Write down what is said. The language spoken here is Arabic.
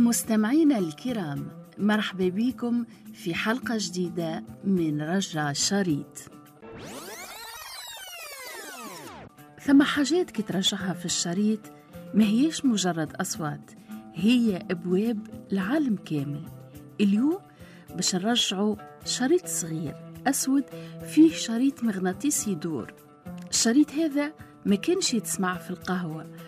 مستمعينا الكرام، مرحبا بكم في حلقة جديدة من رجع الشريط. ثم حاجات كي ترجعها في الشريط ما هيش مجرد أصوات، هي أبواب لعالم كامل. اليوم باش نرجعوا شريط صغير أسود فيه شريط مغناطيسي يدور. الشريط هذا ما كانش يتسمع في القهوة